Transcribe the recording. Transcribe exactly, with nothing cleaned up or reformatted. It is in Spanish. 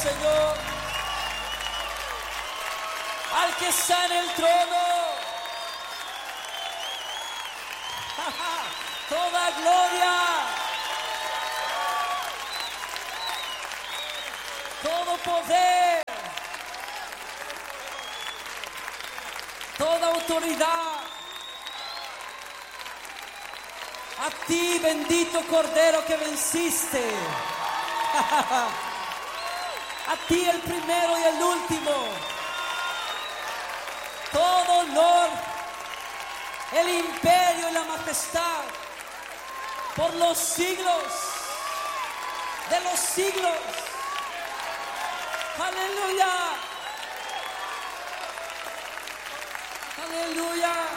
Señor, al que está en el trono. Toda gloria, todo poder, toda autoridad a ti, bendito Cordero que venciste. A ti, el primero y el último. Todo honor, el imperio y la majestad por los siglos de los siglos. Aleluya. Aleluya.